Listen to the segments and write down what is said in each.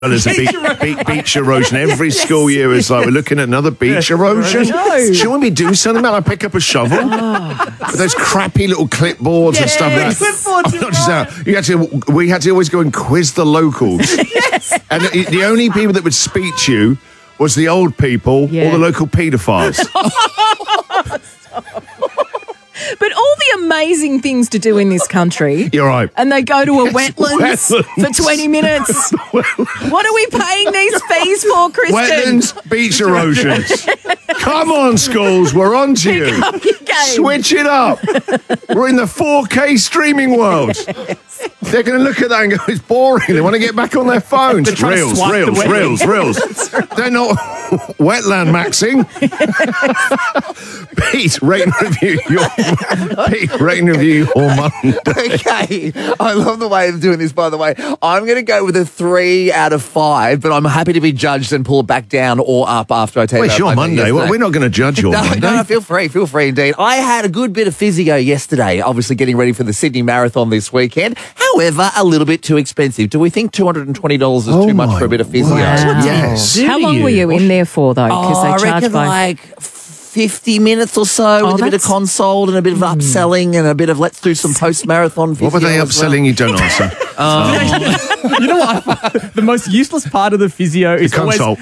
There's a beach erosion. Every school year is like, we're looking at another beach erosion. No. Shouldn't we do something about it? I pick up a shovel with those crappy little clipboards and stuff like that. Clipboards, Not just that. We had to always go and quiz the locals. And the only people that would speak to you was the old people or the local paedophiles. But all the amazing things to do in this country. You're right. And they go to a wetlands for 20 minutes. What are we paying these fees for, Christian? Wetlands, beach erosions. Come on, schools, we're on to you. Pick up your game. Switch it up. We're in the 4K streaming world. They're going to look at that and go, it's boring. They want to get back on their phones. Reels. They're not wetland maxing. Pete, rate and review your Monday. Okay, I love the way of doing this, by the way. I'm going to go with a 3 out of 5, but I'm happy to be judged and pull it back down or up after I take Well, it's your Monday. Well, we're not going to judge your Monday. No, feel free indeed. I had a good bit of physio yesterday, obviously getting ready for the Sydney Marathon this weekend. However, a little bit too expensive. Do we think $220 is too much for a bit of physio? Wow. Yes. How long were you in there for, though? Because I they charge reckon by... like 50 minutes or so with a bit of consult and a bit of upselling and a bit of let's do some post-marathon physio. What were they upselling? You don't answer. You know what? The most useless part of the physio is consult.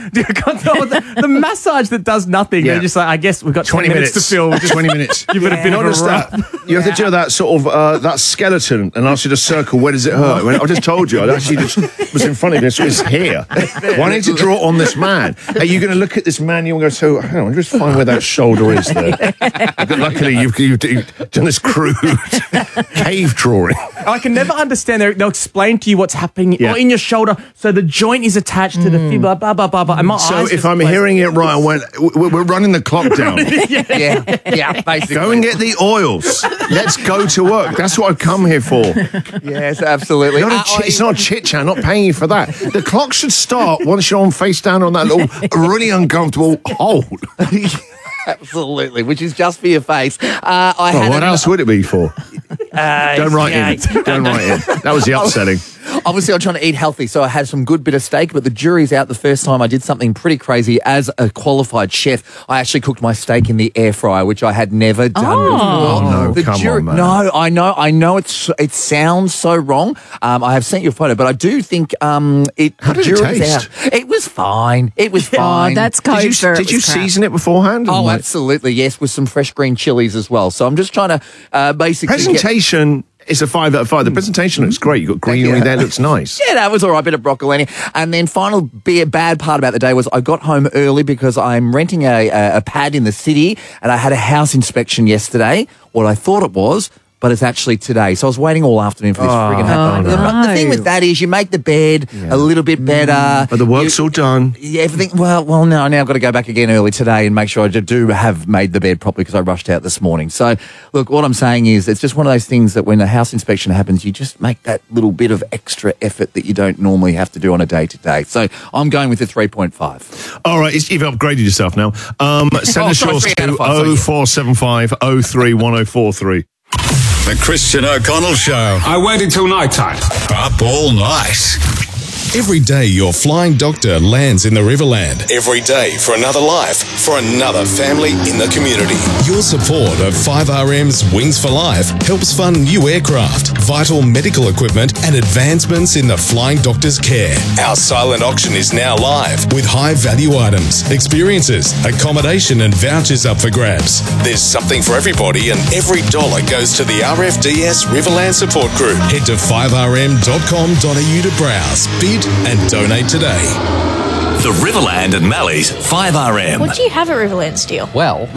the massage that does nothing. Yeah. They're just like, I guess we've got 20 minutes to fill. 20 minutes. Give it a bit of a wrap. You have to do that sort of that skeleton and ask you to circle. Where does it hurt? I just told you. I actually just was in front of you. So it's here. Why don't you draw it on this man? Are you going to look at this manual and go, so hang on, just find where that shoulder is there. Luckily, you've done this crude cave drawing. I can never understand. They'll explain to you what's happening in your shoulder. So the joint is attached to the fibula, blah, blah, blah, blah. And my So eyes if just I'm hearing it right, we're running the clock down. Yeah, basically. Go and get the oils. Let's go to work. That's what I've come here for. Yes, absolutely. It's not a chit-chat. I'm not paying you for that. The clock should start once you're on face down on that little really uncomfortable hole. Absolutely, which is just for your face. What else would it be for? Don't write in. Don't write in. That was the upselling. Obviously, I'm trying to eat healthy, so I had some good bit of steak, but the jury's out the first time I did something pretty crazy. As a qualified chef, I actually cooked my steak in the air fryer, which I had never done before. Oh, no, come on, man. No, I know it sounds so wrong. I have sent you a photo, but I do think How did it taste? It was fine. It was fine. Oh, that's code Did you season it beforehand? Oh, absolutely, yes, with some fresh green chilies as well. So I'm just trying to basically Presentation is a 5 out of 5. The presentation looks great. You've got greenery there. Looks nice. Yeah, that was all right. Bit of broccolini. And then final bad part about the day was I got home early because I'm renting a pad in the city and I had a house inspection yesterday. What I thought it was, but it's actually today. So I was waiting all afternoon for this friggin' happen. no. The thing with that is you make the bed a little bit better. But the work's all done. Yeah, everything. Well, no. Now I've got to go back again early today and make sure I do have made the bed properly because I rushed out this morning. So, look, what I'm saying is it's just one of those things that when a house inspection happens, you just make that little bit of extra effort that you don't normally have to do on a day-to-day. So I'm going with a 3.5. All right, you've upgraded yourself now. Send us yours to 0475 03 1043. The Christian O'Connell Show. I waited till night time. Up all night. Every day your flying doctor lands in the Riverland. Every day for another life, for another family in the community. Your support of 5RM's Wings for Life helps fund new aircraft, vital medical equipment and advancements in the flying doctor's care. Our silent auction is now live with high value items, experiences, accommodation and vouchers up for grabs. There's something for everybody and every dollar goes to the RFDS Riverland Support Group. Head to 5rm.com.au to browse, bid and donate today. The Riverland and Mallee's 5RM. What do you have at Riverland Steel? Well,